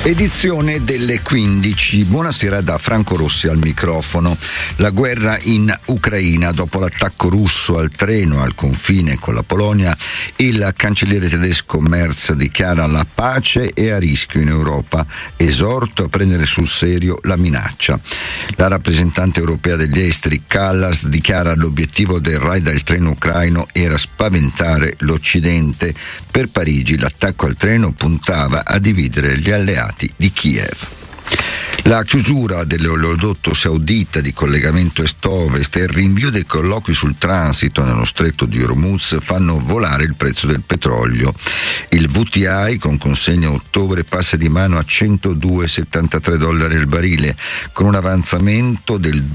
Edizione delle 15. Buonasera da Franco Rossi al microfono. La guerra in Ucraina. Dopo l'attacco russo al treno al confine con la Polonia, il cancelliere tedesco Merz dichiara la pace è a rischio in Europa. Esorto a prendere sul serio la minaccia. La rappresentante europea degli esteri Kallas dichiara l'obiettivo del raid al treno ucraino era spaventare l'Occidente. Per Parigi l'attacco al treno puntava a dividere gli alleati di Kiev. La chiusura dell'oleodotto saudita di collegamento est-ovest e il rinvio dei colloqui sul transito nello stretto di Hormuz fanno volare il prezzo del petrolio. Il WTI con consegna a ottobre passa di mano a $102,73 al barile, con un avanzamento del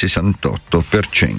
2,68%.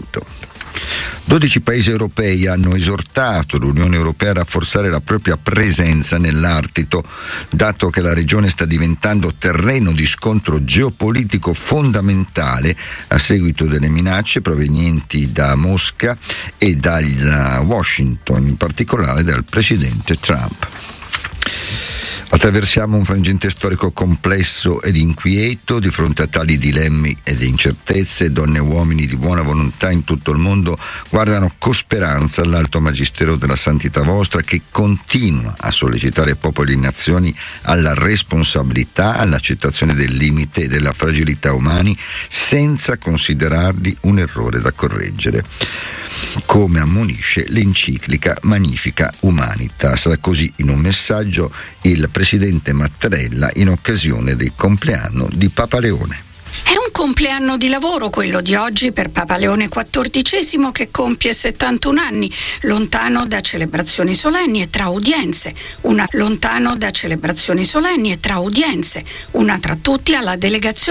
12 paesi europei hanno esortato l'Unione Europea a rafforzare la propria presenza nell'Artico, dato che la regione sta diventando terreno di scontro geopolitico fondamentale a seguito delle minacce provenienti da Mosca e da Washington, in particolare dal presidente Trump. Attraversiamo un frangente storico complesso ed inquieto. Di fronte a tali dilemmi ed incertezze, donne e uomini di buona volontà in tutto il mondo guardano con speranza all'alto magistero della santità vostra, che continua a sollecitare popoli e nazioni alla responsabilità, all'accettazione del limite e della fragilità umani, senza considerarli un errore da correggere, come ammonisce l'enciclica Magnificat Humanitas. Così, in un messaggio, il presidente Mattarella in occasione del compleanno di Papa Leone. È un compleanno di lavoro quello di oggi per Papa Leone XIV, che compie 71 anni, lontano da celebrazioni solenni e tra udienze. Una tra tutti alla delegazione